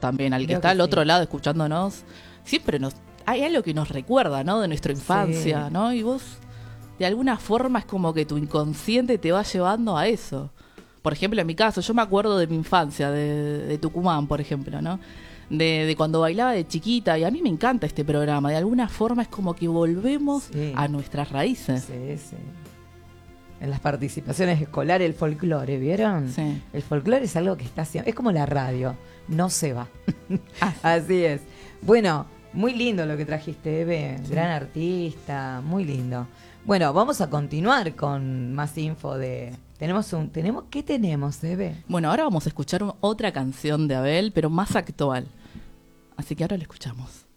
también, al que Creo está que al otro lado escuchándonos, siempre hay algo que nos recuerda, ¿no? De nuestra infancia, Sí. ¿no? Y vos, de alguna forma, es como que tu inconsciente te va llevando a eso. Por ejemplo, en mi caso, yo me acuerdo de mi infancia, de Tucumán, por ejemplo, ¿no? De cuando bailaba de chiquita, y a mí me encanta este programa. De alguna forma es como que volvemos Sí. a nuestras raíces. Sí, sí. En las participaciones escolares, el folclore, ¿vieron? Sí. El folclore es algo que está siempre, es como la radio, no se va. Ah, Así es. Bueno, muy lindo lo que trajiste, Eve. Sí. Gran artista, muy lindo. Bueno, vamos a continuar con más info de... ¿Qué tenemos, Eve? Bueno, ahora vamos a escuchar otra canción de Abel, pero más actual. Así que ahora la escuchamos.